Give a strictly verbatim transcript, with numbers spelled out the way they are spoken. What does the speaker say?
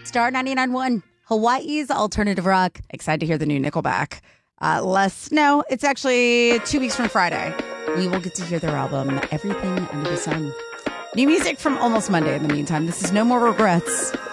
Star ninety-nine point one, Hawaii's alternative rock. Excited to hear the new Nickelback. Uh, less, no, it's actually two weeks from Friday. We will get to hear their album, Everything Under the Sun. New music from Almost Monday in the meantime. This is No More Regrets.